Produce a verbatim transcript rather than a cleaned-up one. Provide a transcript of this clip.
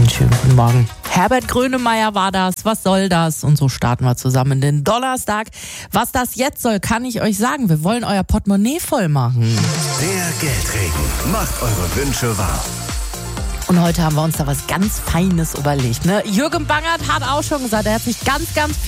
Einen schönen guten Morgen. Herbert Grönemeyer war das. Was soll das? Und so starten wir zusammen in den Donnerstag. Was das jetzt soll, kann ich euch sagen. Wir wollen euer Portemonnaie voll machen. Der Geldregen macht eure Wünsche wahr. Und heute haben wir uns da was ganz Feines überlegt. Ne? Jürgen Bangert hat auch schon gesagt, er hat sich ganz, ganz